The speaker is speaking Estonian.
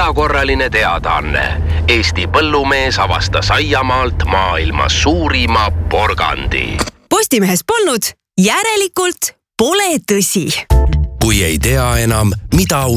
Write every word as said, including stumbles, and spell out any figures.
erakorraline teadaanne. Eesti põllumees avastas aiamaalt maailma suurima porgandi. Postimehes polnud, järelikult pole tõsi. Kui ei tea enam, mida